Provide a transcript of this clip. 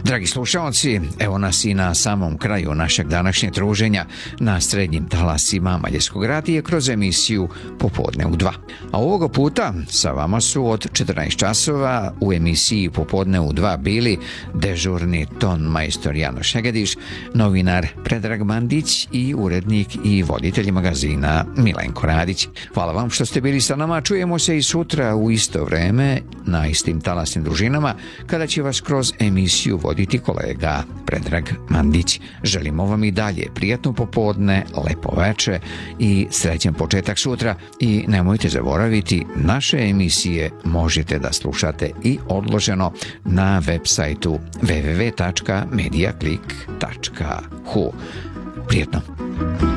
Dragi slušalci, evo nas i na samom kraju našeg današnjeg druženja na srednjim talasima Mađarskog radija kroz emisiju Popodne u 2. A ovoga puta sa vama su od 14 časova u emisiji Popodne u 2 bili dežurni ton majstor Janoš Hegediš, novinar Predrag Mandić i urednik i voditelj magazina Milenko Radić. Hvala vam što ste bili sa nama, čujemo se i sutra u isto vreme na istim talasnim družinama kada će vas kroz emisiju voditi kolega Predrag Mandić. Želimo vam i dalje prijatno popodne, lepo veče i srećan početak sutra i nemojte zaboraviti, naše emisije možete da slušate i odloženo na web sajtu www.mediaclick.hu. Prijetno!